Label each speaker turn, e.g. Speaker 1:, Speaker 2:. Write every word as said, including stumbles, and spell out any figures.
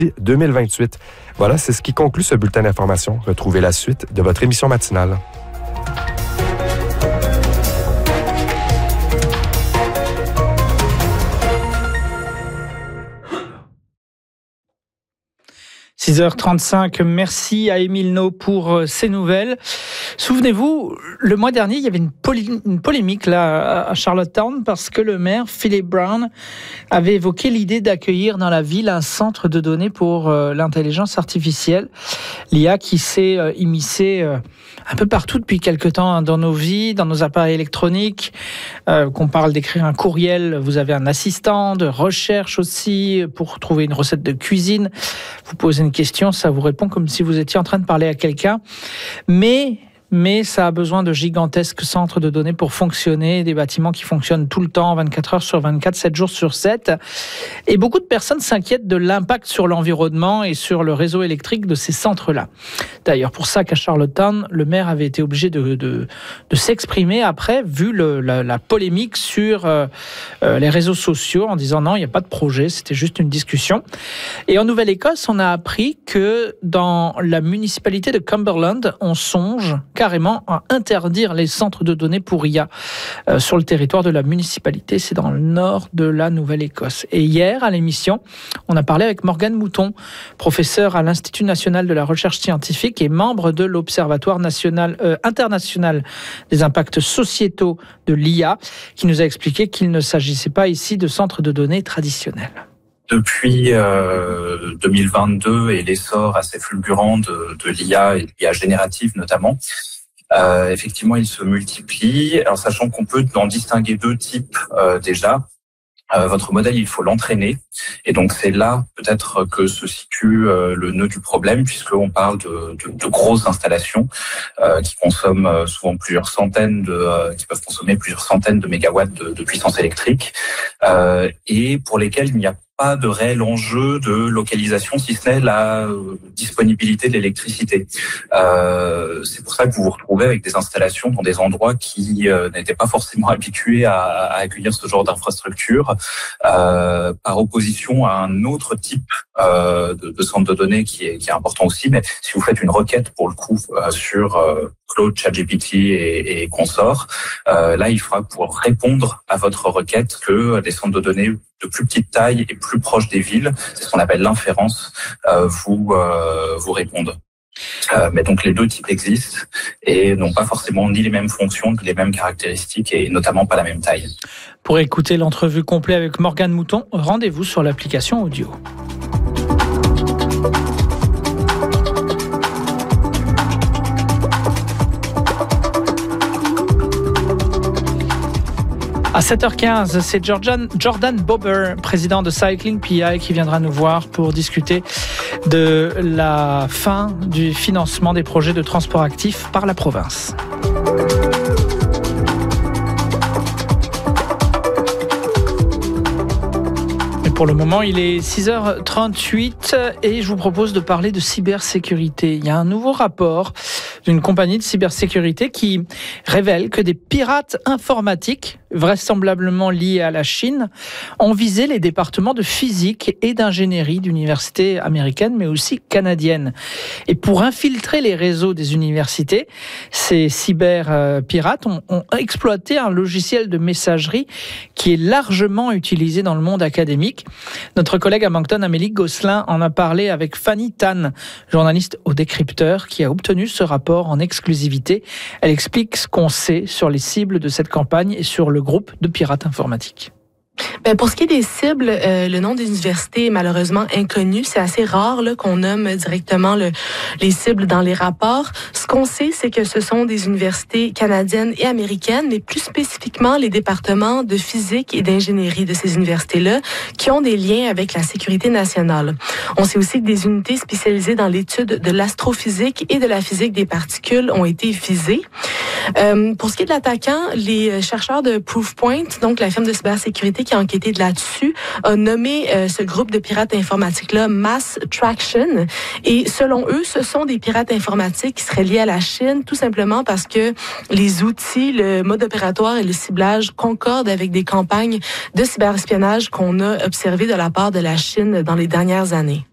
Speaker 1: deux mille vingt-huit. Voilà, c'est ce qui conclut ce bulletin d'information. Retrouvez la suite de votre émission matinale.
Speaker 2: six heures trente-cinq, merci à Émile No pour ces nouvelles. Souvenez-vous, le mois dernier, il y avait une, polé- une polémique là à Charlottetown parce que le maire, Philip Brown, avait évoqué l'idée d'accueillir dans la ville un centre de données pour euh, l'intelligence artificielle, l'I A qui s'est euh, immiscée euh, un peu partout depuis quelque temps hein, dans nos vies, dans nos appareils électroniques, euh, qu'on parle d'écrire un courriel, vous avez un assistant de recherche aussi pour trouver une recette de cuisine. Vous posez une question, ça vous répond comme si vous étiez en train de parler à quelqu'un. Mais... Mais ça a besoin de gigantesques centres de données pour fonctionner, des bâtiments qui fonctionnent tout le temps, vingt-quatre heures sur vingt-quatre, sept jours sur sept. Et beaucoup de personnes s'inquiètent de l'impact sur l'environnement et sur le réseau électrique de ces centres-là. D'ailleurs, pour ça qu'à Charlottetown, le maire avait été obligé de, de, de s'exprimer après, vu le, la, la polémique sur euh, les réseaux sociaux, en disant non, il n'y a pas de projet, c'était juste une discussion. Et en Nouvelle-Écosse, on a appris que dans la municipalité de Cumberland, on songe carrément à interdire les centres de données pour I A euh, sur le territoire de la municipalité. C'est dans le nord de la Nouvelle-Écosse. Et hier, à l'émission, on a parlé avec Morgane Mouton, professeure à l'Institut national de la recherche scientifique et membre de l'Observatoire national, euh, international des impacts sociétaux de l'I A, qui nous a expliqué qu'il ne s'agissait pas ici de centres de données traditionnels.
Speaker 3: Depuis euh, deux mille vingt-deux et l'essor assez fulgurant de, de l'I A et de l'I A générative notamment, euh, effectivement, il se multiplie. Alors, sachant qu'on peut en distinguer deux types euh, déjà. Euh, votre modèle, il faut l'entraîner. Et donc, c'est là peut-être que se situe euh, le nœud du problème, puisqu'on parle de, de, de grosses installations euh, qui consomment euh, souvent plusieurs centaines de, euh, qui peuvent consommer plusieurs centaines de mégawatts de, de puissance électrique, euh, et pour lesquelles il n'y a pas de réel enjeu de localisation, si ce n'est la disponibilité de l'électricité. Euh, c'est pour ça que vous vous retrouvez avec des installations dans des endroits qui euh, n'étaient pas forcément habitués à, à accueillir ce genre d'infrastructure, euh, par opposition à un autre type euh, de, de centre de données qui est, qui est important aussi. Mais si vous faites une requête, pour le coup, euh, sur euh, Claude, ChatGPT et, et consorts, euh, là, il faudra pouvoir répondre à votre requête que des centres de données de plus petite taille et plus proches des villes, c'est ce qu'on appelle l'inférence, euh, vous euh, vous répondent. Euh, mais donc les deux types existent et n'ont pas forcément ni les mêmes fonctions, ni les mêmes caractéristiques et notamment pas la même taille.
Speaker 2: Pour écouter l'entrevue complète avec Morgane Mouton, rendez-vous sur l'application audio. À sept heures quinze, c'est Jordan, Jordan Bobber, président de Cycling P I, qui viendra nous voir pour discuter de la fin du financement des projets de transport actif par la province. Pour le moment, il est six heures trente-huit et je vous propose de parler de cybersécurité. Il y a un nouveau rapport d'une compagnie de cybersécurité qui révèle que des pirates informatiques, vraisemblablement liés à la Chine, ont visé les départements de physique et d'ingénierie d'universités américaines, mais aussi canadiennes. Et pour infiltrer les réseaux des universités, ces cyberpirates ont, ont exploité un logiciel de messagerie qui est largement utilisé dans le monde académique. Notre collègue à Moncton, Amélie Gosselin, en a parlé avec Fanny Tan, journaliste au Décrypteur, qui a obtenu ce rapport en exclusivité. Elle explique ce qu'on sait sur les cibles de cette campagne et sur le groupe de pirates informatiques.
Speaker 4: Ben pour ce qui est des cibles, euh, le nom des universités est malheureusement inconnu. C'est assez rare là, qu'on nomme directement le, les cibles dans les rapports. Ce qu'on sait, c'est que ce sont des universités canadiennes et américaines, mais plus spécifiquement les départements de physique et d'ingénierie de ces universités-là, qui ont des liens avec la sécurité nationale. On sait aussi que des unités spécialisées dans l'étude de l'astrophysique et de la physique des particules ont été visées. Euh, pour ce qui est de l'attaquant, les chercheurs de Proofpoint, donc la firme de cybersécurité qui a enquêté là-dessus, a nommé euh, ce groupe de pirates informatiques-là Mass Traction. Et selon eux, ce sont des pirates informatiques qui seraient liés à la Chine, tout simplement parce que les outils, le mode opératoire et le ciblage concordent avec des campagnes de cyberespionnage qu'on a observées de la part de la Chine dans les dernières années.